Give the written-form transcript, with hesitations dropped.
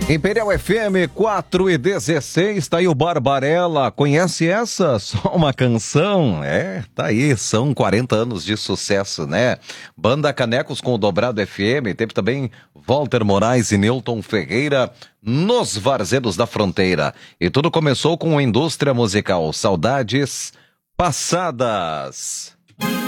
Imperial FM 4:16, tá aí o Barbarella. Conhece essa? Só uma canção? Tá aí, são 40 anos de sucesso, né? Banda Canecos com o Dobrado FM, teve também Walter Moraes e Newton Ferreira nos Varzedos da Fronteira. E tudo começou com a indústria musical Saudades Passadas.